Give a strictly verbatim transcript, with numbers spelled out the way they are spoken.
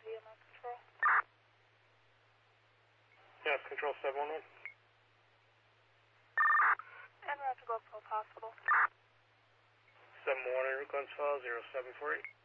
B M S Control. Yes, Control seven one one. En route to Gulf Coast Hospital. seven one one, Glenns Falls, zero seven four eight.